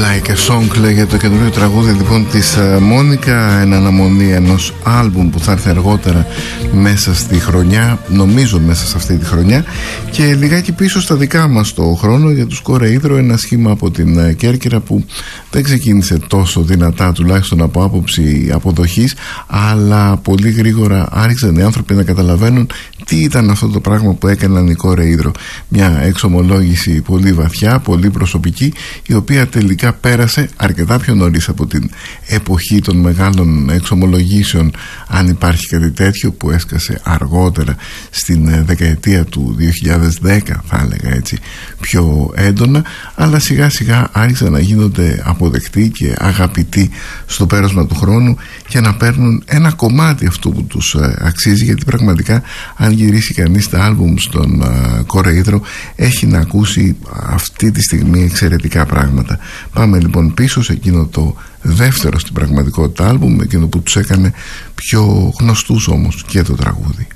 Like a Song λέγεται το καινούριο τραγούδι λοιπόν της Μόνικα, εν αναμονή ενός άλμπουμ που θα έρθει αργότερα μέσα στη χρονιά, νομίζω μέσα σε αυτή τη χρονιά. Και λιγάκι πίσω στα δικά μας το χρόνο για τους Κορεΐδρο, ένα σχήμα από την Κέρκυρα που δεν ξεκίνησε τόσο δυνατά, τουλάχιστον από άποψη αποδοχής, αλλά πολύ γρήγορα άρχισαν οι άνθρωποι να καταλαβαίνουν τι ήταν αυτό το πράγμα που έκαναν οι Κορεΐδρο. Μια εξομολόγηση πολύ βαθιά, πολύ προσωπική, η οποία τελικά πέρασε αρκετά πιο νωρίς από την εποχή των μεγάλων εξομολογήσεων, αν υπάρχει κάτι τέτοιο, που έσκασε αργότερα στην δεκαετία του 2010, θα έλεγα έτσι, πιο έντονα, αλλά σιγά σιγά άρχισαν να γίνονται αποδεκτοί και αγαπητοί στο πέρασμα του χρόνου και να παίρνουν ένα κομμάτι αυτού που τους αξίζει, γιατί πραγματικά αν γυρίσει κανείς τα άλμπουμ στον Κορεΐδρο έχει να ακούσει αυτή τη στιγμή εξαιρετικά πράγματα. Πάμε λοιπόν πίσω σε εκείνο το δεύτερο στην πραγματικότητα άλμπουμ, εκείνο που τους έκανε πιο γνωστούς όμως και το τραγούδι.